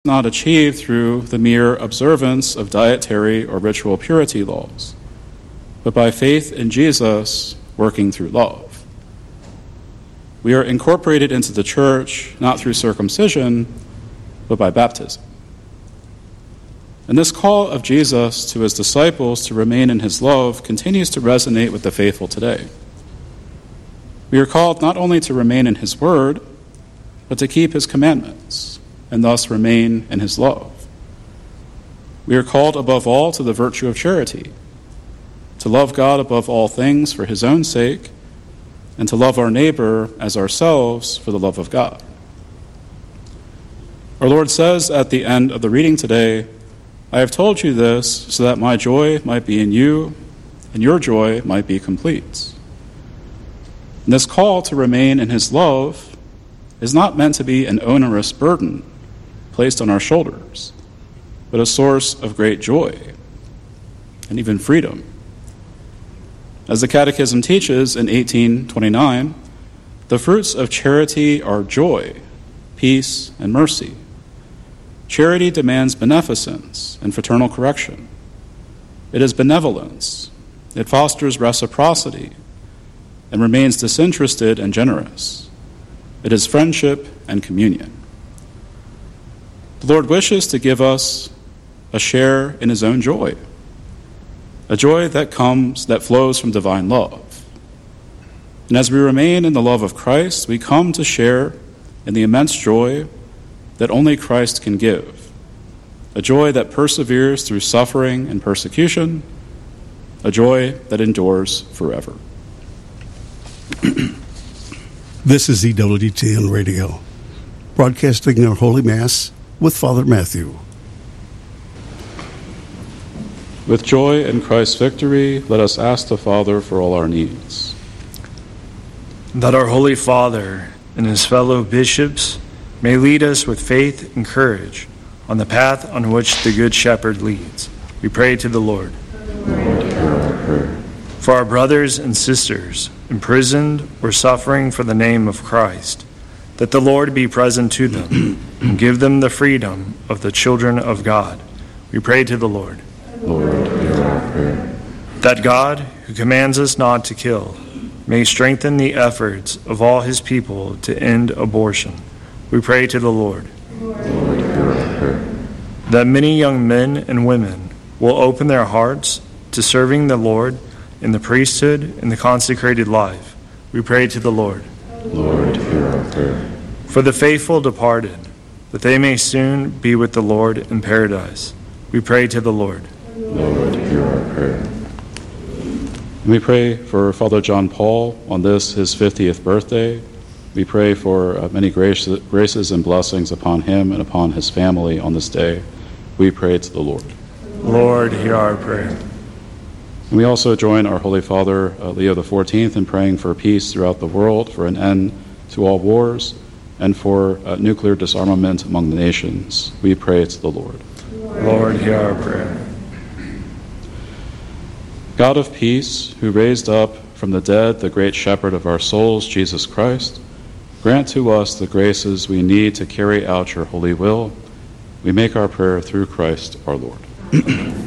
not achieved through the mere observance of dietary or ritual purity laws, but by faith in Jesus working through love. We are incorporated into the church not through circumcision, but by baptism. And this call of Jesus to his disciples to remain in his love continues to resonate with the faithful today. We are called not only to remain in his word, but to keep his commandments, and thus remain in his love. We are called above all to the virtue of charity, to love God above all things for his own sake, and to love our neighbor as ourselves for the love of God. Our Lord says at the end of the reading today, "I have told you this so that my joy might be in you, and your joy might be complete." And this call to remain in his love is not meant to be an onerous burden placed on our shoulders, but a source of great joy and even freedom. As the Catechism teaches in 1829, the fruits of charity are joy, peace, and mercy. Charity demands beneficence and fraternal correction. It is benevolence. It fosters reciprocity and remains disinterested and generous. It is friendship and communion. The Lord wishes to give us a share in his own joy, a joy that flows from divine love. And as we remain in the love of Christ, we come to share in the immense joy that only Christ can give, a joy that perseveres through suffering and persecution, a joy that endures forever. This is EWTN Radio, broadcasting our Holy Mass with Father Matthew. With joy in Christ's victory, let us ask the Father for all our needs. That our Holy Father and his fellow bishops may lead us with faith and courage on the path on which the Good Shepherd leads. We pray to the Lord. Lord, hear our prayer. For our brothers and sisters imprisoned or suffering for the name of Christ, that the Lord be present to them and give them the freedom of the children of God. We pray to the Lord. Lord, hear our prayer. That God, who commands us not to kill, may strengthen the efforts of all his people to end abortion. We pray to the Lord. Lord, hear our prayer. That many young men and women will open their hearts to serving the Lord in the priesthood and the consecrated life. We pray to the Lord. Lord, hear our prayer. For the faithful departed, that they may soon be with the Lord in paradise. We pray to the Lord. Lord, hear our prayer. And we pray for Father John Paul on this, his 50th birthday. We pray for many graces and blessings upon him and upon his family on this day. We pray to the Lord. Lord, hear our prayer. And we also join our Holy Father, Leo XIV, in praying for peace throughout the world, for an end to all wars, and for nuclear disarmament among the nations. We pray to the Lord. Lord, hear our prayer. God of peace, who raised up from the dead the great shepherd of our souls, Jesus Christ, grant to us the graces we need to carry out your holy will. We make our prayer through Christ our Lord.